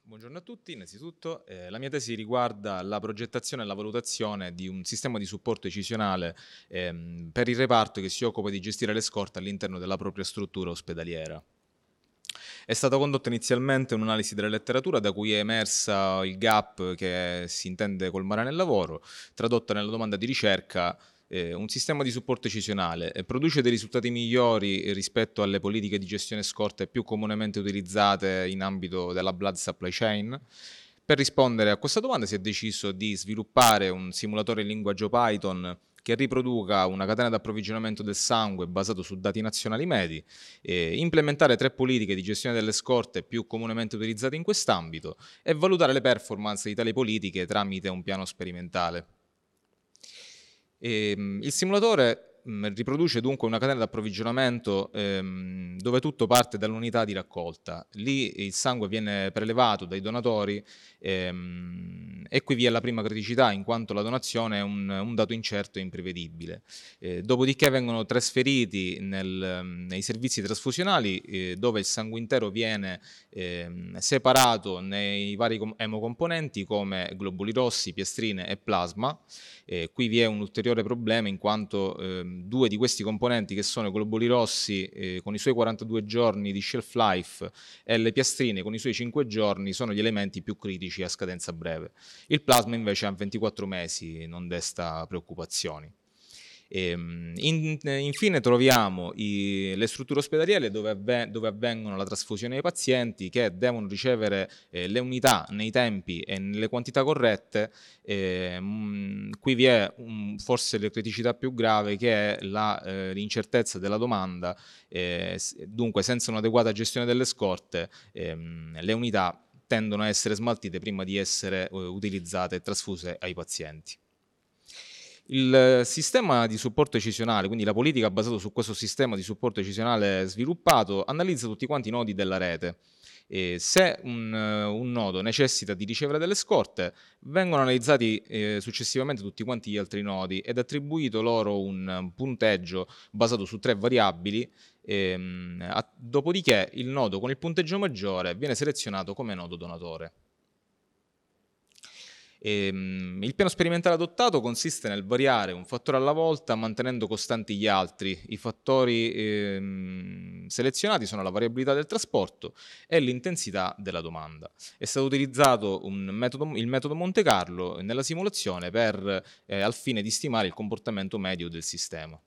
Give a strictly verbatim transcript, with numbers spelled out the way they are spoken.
Buongiorno a tutti, innanzitutto eh, la mia tesi riguarda la progettazione e la valutazione di un sistema di supporto decisionale ehm, per il reparto che si occupa di gestire le scorte all'interno della propria struttura ospedaliera. È stata condotta inizialmente un'analisi della letteratura da cui è emersa il gap che si intende colmare nel lavoro, tradotta nella domanda di ricerca. Eh, un sistema di supporto decisionale eh, produce dei risultati migliori rispetto alle politiche di gestione scorte più comunemente utilizzate in ambito della blood supply chain. Per rispondere a questa domanda si è deciso di sviluppare un simulatore in linguaggio Python che riproduca una catena di approvvigionamento del sangue basato su dati nazionali medi, eh, implementare tre politiche di gestione delle scorte più comunemente utilizzate in quest'ambito e valutare le performance di tali politiche tramite un piano sperimentale. E, mh, il simulatore mh, riproduce dunque una catena di approvvigionamento ehm, dove tutto parte dall'unità di raccolta. Lì il sangue viene prelevato dai donatori ehm, e qui vi è la prima criticità, in quanto la donazione è un, un dato incerto e imprevedibile. Eh, dopodiché vengono trasferiti nel, nei servizi trasfusionali eh, dove il sangue intero viene ehm, separato nei vari com- emocomponenti come globuli rossi, piastrine e plasma. Eh, qui vi è un ulteriore problema in quanto ehm, due di questi componenti, che sono i globuli rossi eh, con i suoi quarantadue giorni di shelf life e le piastrine con i suoi cinque giorni, sono gli elementi più critici a scadenza breve. Il plasma invece ha ventiquattro mesi, non desta preoccupazioni. E, in, infine troviamo i, le strutture ospedaliere dove, avve, dove avvengono la trasfusione dei pazienti, che devono ricevere eh, le unità nei tempi e nelle quantità corrette. Eh, mh, qui vi è un, forse la criticità più grave, che è la, eh, l'incertezza della domanda. Eh, dunque, senza un'adeguata gestione delle scorte ehm, le unità tendono a essere smaltite prima di essere eh, utilizzate e trasfuse ai pazienti. Il sistema di supporto decisionale, quindi la politica basata su questo sistema di supporto decisionale sviluppato, analizza tutti quanti i nodi della rete. E se un, un nodo necessita di ricevere delle scorte, vengono analizzati eh, successivamente tutti quanti gli altri nodi ed attribuito loro un punteggio basato su tre variabili. Ehm, a, dopodiché il nodo con il punteggio maggiore viene selezionato come nodo donatore. Ehm, il piano sperimentale adottato consiste nel variare un fattore alla volta mantenendo costanti gli altri. I fattori ehm, selezionati sono la variabilità del trasporto e l'intensità della domanda. È stato utilizzato un metodo, il metodo Monte Carlo nella simulazione per, eh, al fine di stimare il comportamento medio del sistema.